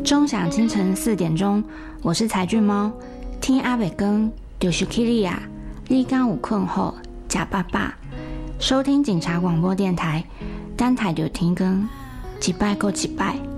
钟响清晨4点钟，我是柴俊猫。听阿北更就是起你啊，你刚有困后假爸爸。收听警察广播电台，单台就停更，一摆又一摆。